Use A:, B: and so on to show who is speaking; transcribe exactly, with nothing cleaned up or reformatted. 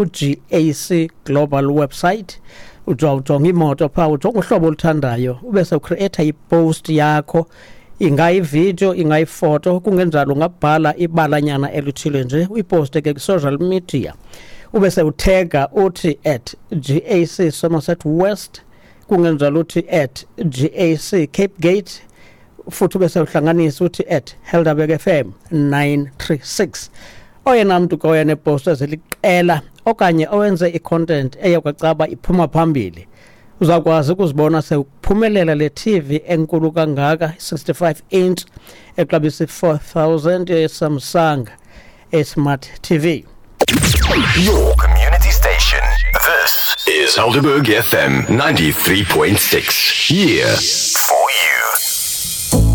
A: G A C Global website. Ujonga imoto pha ujonga uhlobo oluthandayo ubese ucreate ipost yakho, ingayi video ingayi photo, kungenjalo ungabhala ibalanyana elithile nje uyiposte ke ku social media. Ubese utagga uthi at G A C Somerset West, kungenjalo uthi at G A C Cape Gate, futhi bese uhlanganisa uthi at Helderberg F M nine three six. Oyena muntu koyena post eziliqela okanye owenze icontent eyakwacaba iphuma phambili, uzakwazi ukuzibona sekuphumelela le T V enkulu kangaka sixty-five inch exabisa four thousand ye Samsung a smart T V.
B: Your community station. This is Helderberg F M ninety-three point six. Here for